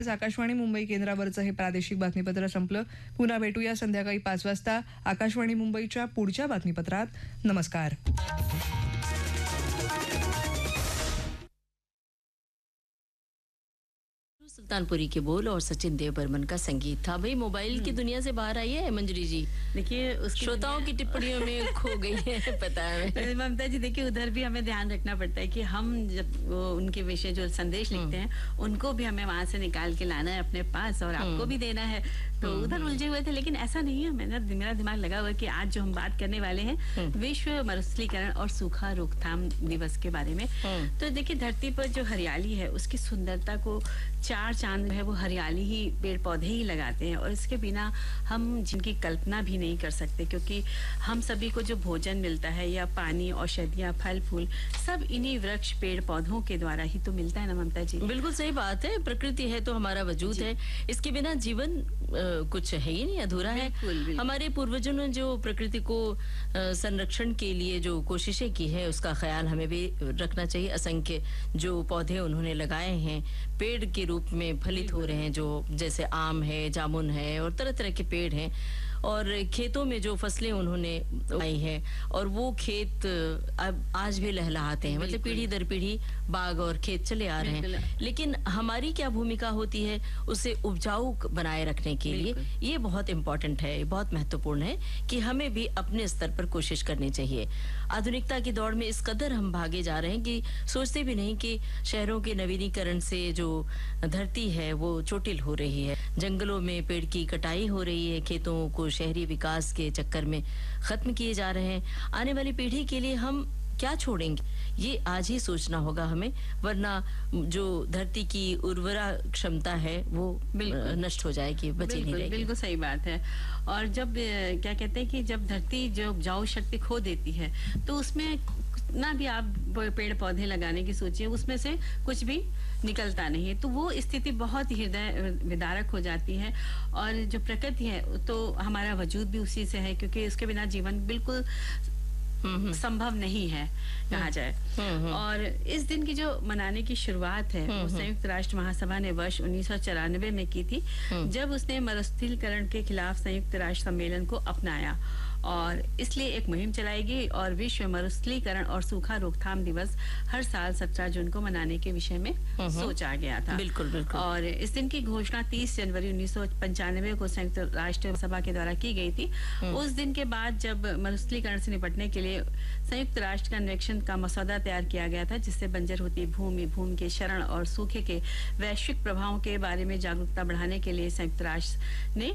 आकाशवाणी मुंबई केंद्रावरचं हे प्रादेशिक बातमीपत्र संपलं. पुन्हा भेटूया संध्याकाळी 5 वाजता आकाशवाणी मुंबईच्या पुढच्या बातमीपत्रात. नमस्कार. सुल्तानपुरी के बोल और सचिन देव बर्मन का संगीत था. भाई मोबाइल की दुनिया से बाहर आई है मंजरी जी. देखिए श्रोताओं की टिप्पणियों में खो गई है, पता है ममता जी. देखिए उधर भी हमें ध्यान रखना पड़ता है कि हम जब वो उनके विषय जो संदेश लिखते हैं उनको भी हमें वहां से निकाल के लाना है अपने पास और आपको भी देना है. तो उधर उलझे हुए थे, लेकिन ऐसा नहीं है. मेरा दिमाग लगा हुआ है कि आज जो हम बात करने वाले हैं विश्व मरुस्थलीकरण और सूखा रोकथाम दिवस के बारे में. तो देखिए धरती पर जो हरियाली है उसकी सुंदरता को चार चांद है वो हरियाली ही, पेड़ पौधे ही लगाते हैं. और इसके बिना हम जिनकी कल्पना भी नहीं कर सकते, क्योंकि हम सभी को जो भोजन मिलता है या पानी, औषधियाँ, फल फूल सब इन्हीं वृक्ष पेड़ पौधों के द्वारा ही तो मिलता है ना ममता जी. बिल्कुल सही बात है. प्रकृति है तो हमारा वजूद है. इसके बिना जीवन कुछ है ही नहीं, अधूरा है. बिल्कुल. हमारे पूर्वजों ने जो प्रकृति को संरक्षण के लिए जो कोशिशें की है उसका ख्याल हमें भी रखना चाहिए. असंख्य जो पौधे उन्होंने लगाए हैं, पेड़ के रूप में फलित हो रहे हैं, जो जैसे आम है, जामुन है और तरह तरह के पेड़ हैं. और खेतों में जो फसलें उन्होंने उगाई है और वो खेत अब आज भी लहलहाते हैं. मतलब पीढ़ी दर पीढ़ी बाग और खेत चले आ रहे हैं. लेकिन हमारी क्या भूमिका होती है उसे उपजाऊ बनाए रखने के लिए. ये बहुत इम्पोर्टेंट है, बहुत महत्वपूर्ण है कि हमें भी अपने स्तर पर कोशिश करनी चाहिए. आधुनिकता की दौड़ में इस कदर हम भागे जा रहे हैं कि सोचते भी नहीं कि शहरों के नवीनीकरण से जो धरती है वो चोटिल हो रही है. जंगलों में पेड़ की कटाई हो रही है. खेतों को शहरी विकास के चक्कर में खत्म किए जा रहे हैं. आने वाली पीढ़ी के लिए हम क्या छोड़ेंगे ये आज ही सोचना होगा हमें, वरना जो धरती की उर्वरा क्षमता है वो नष्ट हो जाएगी, बची नहीं रहेगी. बिल्कुल सही बात है. और जब क्या कहते हैं कि जब धरती जो उपजाऊ शक्ति खो देती है तो उसमें ना भी आप पेड़ पौधे लगाने की सोचिए, उसमें से कुछ भी निकलता नहीं है. तो वो स्थिति बहुत ही हृदय विदारक हो जाती है. और जो प्रकृति है तो हमारा वजूद भी उसी से है, क्योंकि उसके बिना जीवन बिल्कुल संभव नहीं है कहा जाए. और इस दिन की जो मनाने की शुरुआत है वो संयुक्त राष्ट्र महासभा ने वर्ष 1994 में की थी, जब उसने मरुस्थलीकरण के खिलाफ संयुक्त राष्ट्र सम्मेलन को अपनाया. और इसलिए एक मुहिम चलाएगी और विश्व मरुस्थलीकरण और सूखा रोकथाम दिवस हर साल 17 जून को मनाने के विषय में सोचा गया था. बिल्कुल बिल्कुल. और इस दिन की घोषणा 30 जनवरी 1995 को संयुक्त राष्ट्र सभा के द्वारा की गई थी. उस दिन के बाद जब मरुस्थलीकरण से निपटने के लिए संयुक्त राष्ट्र कन्वेंशन का मसौदा तैयार किया गया था, जिससे बंजर होती भूमि, भूमि के क्षरण और सूखे के वैश्विक प्रभावों के बारे में जागरूकता बढ़ाने के लिए संयुक्त राष्ट्र ने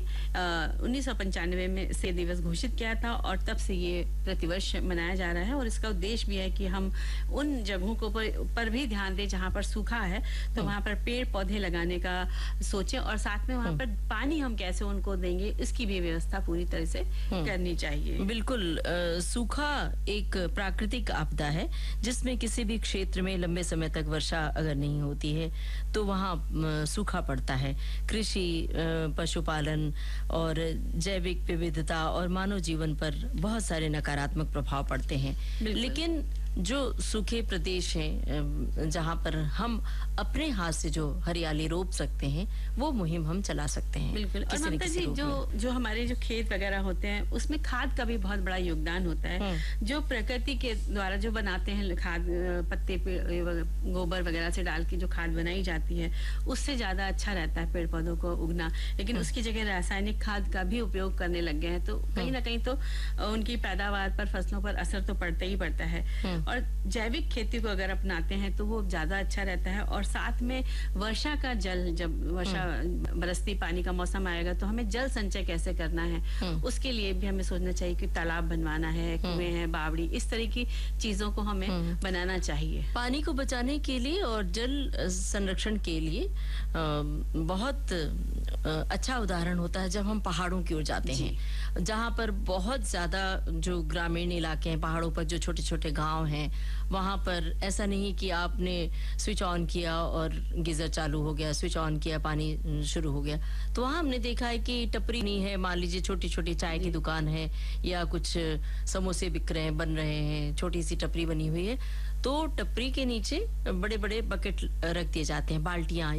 1995 में से दिवस घोषित किया था. और तब से ये प्रतिवर्ष मनाया जा रहा है. और इसका उद्देश्य भी है कि हम उन जगहों को पर भी ध्यान दें जहाँ पर सूखा है, तो वहाँ पर पेड़ पौधे लगाने का सोचें. और साथ में वहाँ पर पानी हम कैसे उनको देंगे इसकी भी व्यवस्था पूरी तरह से करनी चाहिए. बिल्कुल. सूखा एक प्राकृतिक आपदा है जिसमें किसी भी क्षेत्र में लंबे समय तक वर्षा अगर नहीं होती है तो वहाँ सूखा पड़ता है. कृषि, पशुपालन और जैविक विविधता और मानव जीवन पर बहुत सारे नकारात्मक प्रभाव पड़ते हैं. लेकिन जो सूखे प्रदेश हैं जहाँ पर हम अपने हाथ से जो हरियाली रोप सकते हैं वो मुहिम हम चला सकते हैं. बिल्कुल. और ममता जी जो हमारे जो खेत वगैरह होते हैं उसमें खाद का भी बहुत बड़ा योगदान होता है. जो प्रकृति के द्वारा जो बनाते हैं खाद, पत्ते गोबर वगैरह से डाल के जो खाद बनाई जाती है उससे ज्यादा अच्छा रहता है पेड़ पौधों को उगना. लेकिन उसकी जगह रासायनिक खाद का भी उपयोग करने लग गए हैं, तो कहीं ना कहीं तो उनकी पैदावार पर, फसलों पर असर तो पड़ता ही पड़ता है. और जैविक खेती को अगर अपनाते हैं तो वो ज्यादा अच्छा रहता है. और साथ में वर्षा का जल, जब वर्षा बरसती पानी का मौसम आएगा तो हमें जल संचय कैसे करना है उसके लिए भी हमें सोचना चाहिए कि तालाब बनवाना है, कुएं हैं, बावड़ी, इस तरह की चीजों को हमें बनाना चाहिए. पानी को बचाने के लिए और जल संरक्षण के लिए बहुत अच्छा उदाहरण होता है जब हम पहाड़ों की ओर जाते हैं, जहाँ पर बहुत ज्यादा जो ग्रामीण इलाके हैं, पहाड़ों पर जो छोटे छोटे गांव हैं, वहां पर ऐसा नहीं कि आपने स्विच ऑन किया और गीजर चालू हो गया, स्विच ऑन किया पानी शुरू हो गया. तो वहां हमने देखा है कि टपरी नहीं है, मान लीजिए छोटी छोटी चाय की दुकान है या कुछ समोसे बिक रहे हैं, बन रहे हैं, छोटी सी टपरी बनी हुई है, तो टपरी के नीचे बड़े बड़े बकेट रख दिए जाते हैं, बाल्टियां